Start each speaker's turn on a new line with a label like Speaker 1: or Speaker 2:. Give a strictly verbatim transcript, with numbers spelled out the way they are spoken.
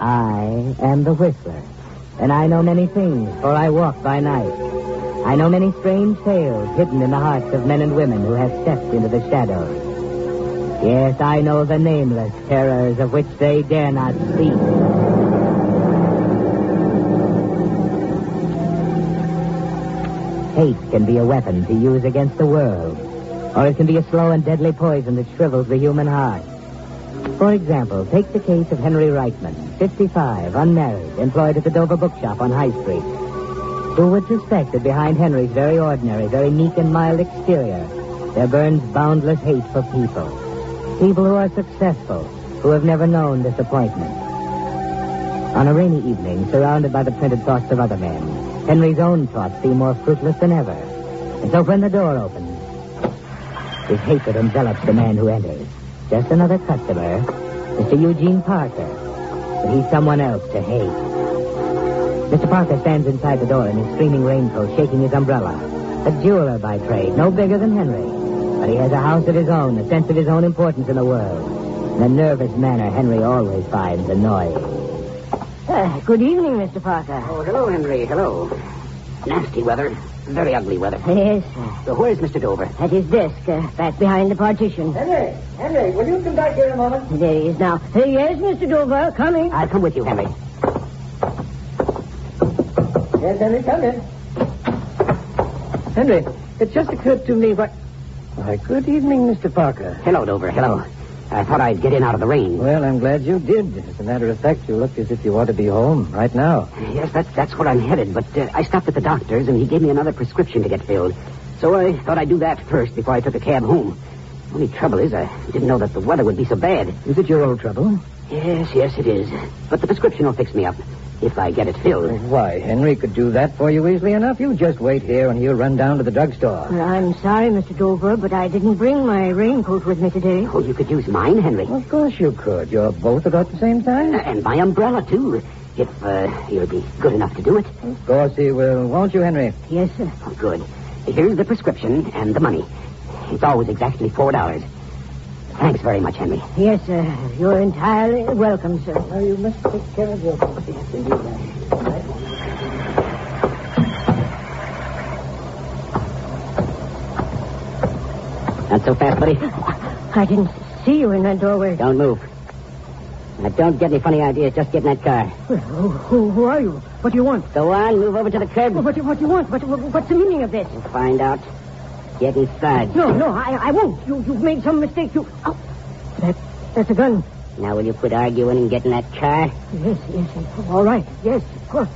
Speaker 1: I am the Whistler, and I know many things, for I walk by night. I know many strange tales hidden in the hearts of men and women who have stepped into the shadows. Yes, I know the nameless terrors of which they dare not speak. Hate can be a weapon to use against the world, or it can be a slow and deadly poison that shrivels the human heart. For example, take the case of Henry Reitman, fifty-five, unmarried, employed at the Dover Bookshop on High Street. Who would suspect that behind Henry's very ordinary, very meek and mild exterior, there burns boundless hate for people. People who are successful, who have never known disappointment. On a rainy evening, surrounded by the printed thoughts of other men, Henry's own thoughts seem more fruitless than ever. And so when the door opens, his hatred envelops the man who enters. Just another customer, Mister Eugene Parker. But he's someone else to hate. Mister Parker stands inside the door in his streaming raincoat, shaking his umbrella. A jeweler by trade, no bigger than Henry. But he has a house of his own, a sense of his own importance in the world. In a nervous manner Henry always finds annoying.
Speaker 2: Uh, good evening, Mister Parker.
Speaker 3: Oh, hello, Henry. Hello. Nasty weather. Very ugly weather.
Speaker 2: Yes,
Speaker 3: So where's Mister Dover?
Speaker 2: at his desk, uh, back behind the partition.
Speaker 4: Henry, Henry, will you come back here a moment?
Speaker 2: There he is now. Uh, yes, Mister Dover, coming.
Speaker 3: I'll come with you, Henry.
Speaker 4: Yes, Henry, come in. Henry, it just occurred to me what... Why, good evening, Mister Parker.
Speaker 3: Hello, Dover. Hello. I thought I'd get in out of the rain.
Speaker 4: Well, I'm glad you did. As a matter of fact, you look as if you ought to be home right now.
Speaker 3: Yes, that's, that's where I'm headed, but uh, I stopped at the doctor's and he gave me another prescription to get filled. So I thought I'd do that first before I took a cab home. Only trouble is I didn't know that the weather would be so bad.
Speaker 4: Is it your old trouble?
Speaker 3: Yes, yes, it is. But the prescription will fix me up if I get it filled.
Speaker 4: Why, Henry could do that for you easily enough. You just wait here and he'll run down to the drugstore.
Speaker 2: Well, I'm sorry, Mister Dover, but I didn't bring my raincoat with me today.
Speaker 3: Oh, you could use mine, Henry.
Speaker 4: Of course you could. You're both about the same time.
Speaker 3: And my umbrella, too, if uh, you'll be good enough to do it.
Speaker 4: Of course he will, won't you, Henry?
Speaker 2: Yes, sir.
Speaker 3: Oh, good. Here's the prescription and the money. It's always exactly four dollars. Thanks very much, Henry.
Speaker 2: Yes, sir. You're entirely welcome, sir.
Speaker 4: Now, you must take care of your...
Speaker 3: Not so fast, buddy.
Speaker 2: I didn't see you in that doorway.
Speaker 3: Don't move. Now, don't get any funny ideas. Just get in that car.
Speaker 2: Well, who, who, who are you? What do you want?
Speaker 3: Go on, move over to the curb.
Speaker 2: Well, what, do- what do you want? What, what, what's the meaning of this?
Speaker 3: We'll find out. Get inside.
Speaker 2: No, no, I, I won't. You, you've made some mistake. You... Oh, that, that's a gun.
Speaker 3: Now, will you quit arguing and get in that car?
Speaker 2: Yes, yes, yes. All right. Yes, of course.